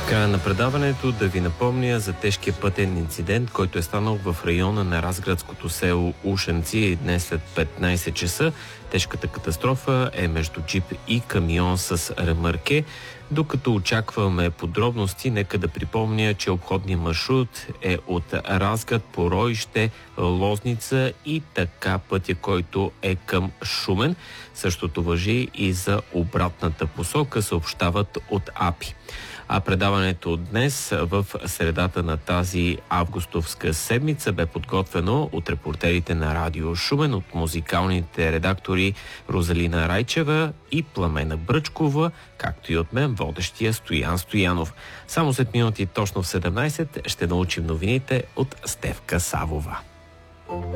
Края на предаването да ви напомня за тежкия пътен инцидент, който е станал в района на разградското село Ушенци днес след 15 часа. Тежката катастрофа е между джип и камион с ремарке. Докато очакваме подробности, нека да припомня, че обходният маршрут е от Разград, Поройще, Лозница и така пътя, който е към Шумен. Същото важи и за обратната посока, съобщават от АПИ. А предаването днес в средата на тази августовска седмица бе подготвено от репортерите на Радио Шумен, от музикалните редактори Розалина Райчева и Пламена Бръчкова, както и от мен, водещия Стоян Стоянов. Само след минути точно в 17 ще научим новините от Стефка Савова.